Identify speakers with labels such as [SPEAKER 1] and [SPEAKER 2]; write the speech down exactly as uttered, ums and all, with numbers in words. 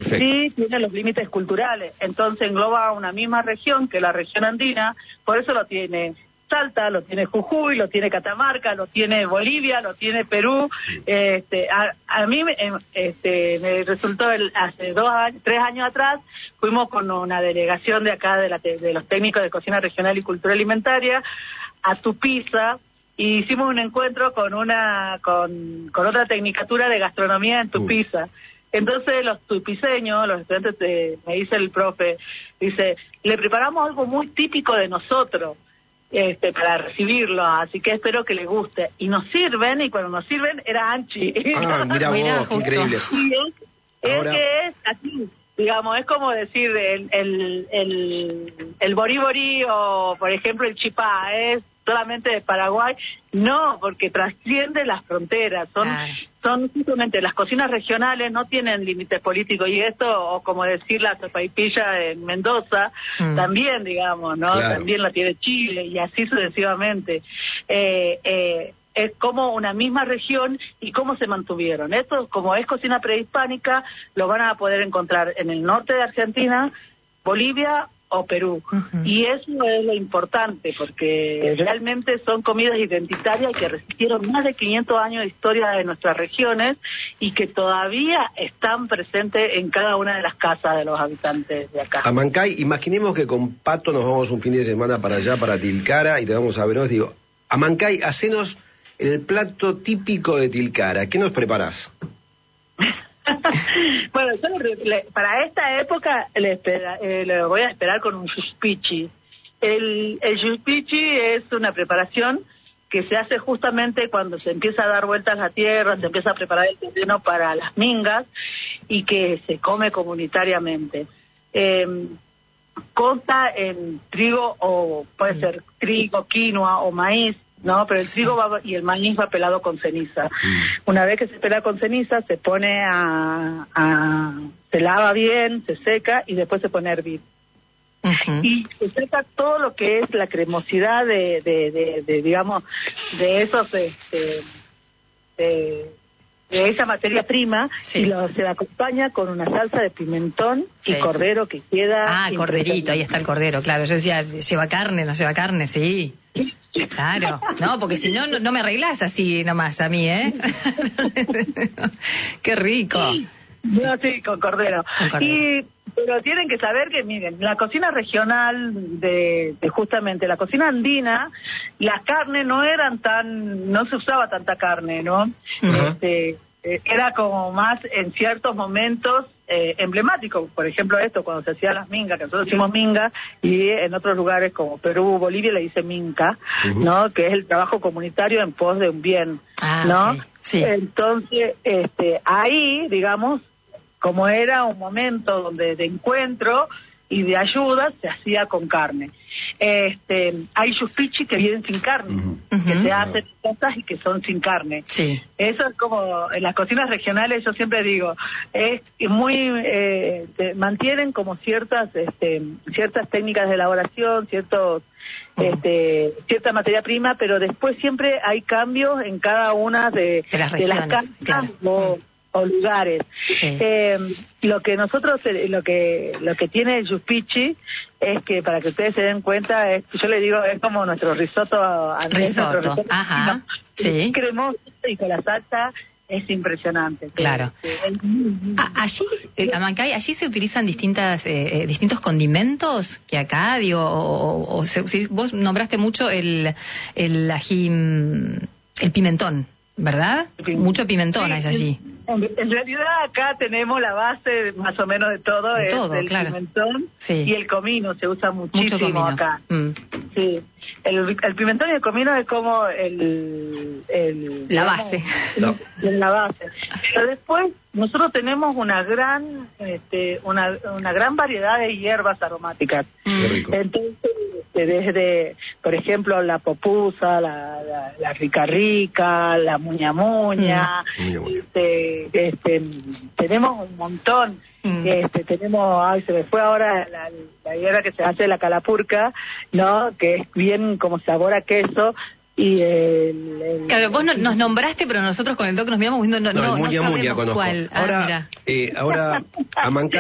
[SPEAKER 1] Perfecto.
[SPEAKER 2] Sí tiene los límites culturales, entonces engloba una misma región que la región andina, por eso lo tiene Salta, lo tiene Jujuy, lo tiene Catamarca, lo tiene Bolivia, lo tiene Perú. Este, a, a mí me, este, me resultó el, hace dos años, tres años atrás, fuimos con una delegación de acá de, la, de los técnicos de cocina regional y cultura alimentaria a Tupiza y hicimos un encuentro con una con, con otra tecnicatura de gastronomía en Tupiza. Entonces los tupiceños, los estudiantes, de, me dice el profe, dice, le preparamos algo muy típico de nosotros. Este, para recibirlo, así que espero que les guste. Y nos sirven, y cuando nos sirven, era anchi.
[SPEAKER 1] Ah, mira vos, qué increíble.
[SPEAKER 2] Y es, es
[SPEAKER 1] Ahora...
[SPEAKER 2] que es así, digamos, es como decir el, el, el, el borí borí o, por ejemplo, el chipá, es solamente de Paraguay. No, porque trasciende las fronteras, son... Ah. Son simplemente las cocinas regionales no tienen límites políticos y esto, o como decir la sopaipilla en Mendoza, mm. también, digamos, ¿no? Claro. También la tiene Chile y así sucesivamente. Eh, eh, es como una misma región y cómo se mantuvieron. Esto, como es cocina prehispánica, lo van a poder encontrar en el norte de Argentina, Bolivia o Perú. Uh-huh. Y eso es lo importante, porque realmente son comidas identitarias que resistieron más de quinientos años de historia de nuestras regiones y que todavía están presentes en cada una de las casas de los habitantes de acá.
[SPEAKER 1] Amancay, imaginemos que con Pato nos vamos un fin de semana para allá, para Tilcara, y te vamos a ver, digo, Amancay, hacenos el plato típico de Tilcara, ¿qué nos preparás?
[SPEAKER 2] Bueno, yo le, para esta época le, espera, eh, le voy a esperar con un yuspichi. El, el yuspichi es una preparación que se hace justamente cuando se empieza a dar vueltas la tierra, se empieza a preparar el terreno para las mingas y que se come comunitariamente. Eh, consta en trigo o puede ser trigo, quinoa o maíz, ¿no? Pero el trigo va, y el maíz va pelado con ceniza. Mm. Una vez que se pela con ceniza, se pone a, a... se lava bien, se seca y después se pone a hervir. Uh-huh. Y se seca todo lo que es la cremosidad de, de, de, de digamos, de esos, este, de, de esa materia prima, sí. Y lo, se la acompaña con una salsa de pimentón, sí. Y cordero que queda...
[SPEAKER 3] Ah, corderito, ahí está el cordero, claro. Yo decía, ¿lleva carne? ¿No lleva carne? Sí. Claro, no, porque si no, no, no me arreglás así nomás a mí, ¿eh? Qué rico.
[SPEAKER 2] No, sí, con cordero.
[SPEAKER 3] Con cordero.
[SPEAKER 2] Y, pero tienen que saber que, miren, la cocina regional de, de justamente la cocina andina, las carnes no eran tan, no se usaba tanta carne, ¿no? Uh-huh. Este, eh, era como más en ciertos momentos eh, emblemáticos. Por ejemplo, esto, cuando se hacía las mingas, que nosotros decimos mingas, y en otros lugares como Perú, Bolivia, le dice minca, uh-huh. ¿no? Que es el trabajo comunitario en pos de un bien,
[SPEAKER 3] ah,
[SPEAKER 2] ¿no?
[SPEAKER 3] Okay. Sí.
[SPEAKER 2] Entonces, este, ahí, digamos, como era un momento donde de encuentro y de ayuda, se hacía con carne. Este, hay yuspichi que vienen sin carne, uh-huh. que uh-huh. se hacen cosas y que son sin carne.
[SPEAKER 3] Sí.
[SPEAKER 2] Eso es como, en las cocinas regionales, yo siempre digo, es muy, eh, mantienen como ciertas, este, ciertas técnicas de elaboración, ciertos, uh-huh. este, cierta materia prima, pero después siempre hay cambios en cada una de,
[SPEAKER 3] de las
[SPEAKER 2] de las
[SPEAKER 3] regiones,
[SPEAKER 2] casas,
[SPEAKER 3] claro.
[SPEAKER 2] o, o lugares.
[SPEAKER 3] Sí.
[SPEAKER 2] Eh, lo que nosotros, lo que lo que tiene el yuspichi es que, para que ustedes se den cuenta, es, yo le digo, es como nuestro risotto andés,
[SPEAKER 3] risotto,
[SPEAKER 2] nuestro risotto,
[SPEAKER 3] ajá,
[SPEAKER 2] ¿no?
[SPEAKER 3] Sí.
[SPEAKER 2] Cremoso y con la salsa es impresionante.
[SPEAKER 3] Claro.
[SPEAKER 2] Que, que es muy, muy...
[SPEAKER 3] A, allí, eh, Amancay, allí se utilizan distintas eh, distintos condimentos que acá, digo, o, o, o se, si vos nombraste mucho el el ají, el pimentón, ¿verdad? Sí. Mucho pimentón sí, hay allí.
[SPEAKER 2] En, en realidad acá tenemos la base más o menos de todo,
[SPEAKER 3] de
[SPEAKER 2] es
[SPEAKER 3] todo,
[SPEAKER 2] el
[SPEAKER 3] claro.
[SPEAKER 2] pimentón,
[SPEAKER 3] sí.
[SPEAKER 2] Y el comino se usa muchísimo
[SPEAKER 3] Mucho
[SPEAKER 2] acá.
[SPEAKER 3] Mm.
[SPEAKER 2] Sí, el, el pimentón y el comino es como el... el
[SPEAKER 3] la
[SPEAKER 2] digamos,
[SPEAKER 3] base.
[SPEAKER 2] No. La base. Pero después nosotros tenemos una gran este, una, una gran variedad de hierbas aromáticas.
[SPEAKER 1] Qué rico.
[SPEAKER 2] Entonces, desde, por ejemplo, la popusa, la, la, la rica rica, la muña muña, mm. este, este, tenemos un montón. Mm. Este, tenemos, ay, se me fue ahora la, la hierba que se hace de la calapurca, ¿no? Que es bien como sabor a queso. Y el, el,
[SPEAKER 3] claro, vos no, nos nombraste, pero nosotros con el doc nos miramos diciendo no, no,
[SPEAKER 1] no, el muña
[SPEAKER 3] no
[SPEAKER 1] muña conozco.
[SPEAKER 3] Cuál.
[SPEAKER 1] Ahora,
[SPEAKER 3] ah,
[SPEAKER 1] eh, ahora Amancay